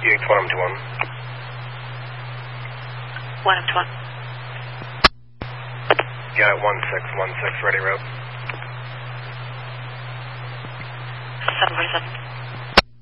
UH 1M21. 1M21. Got it, 1616, ready rope. 747.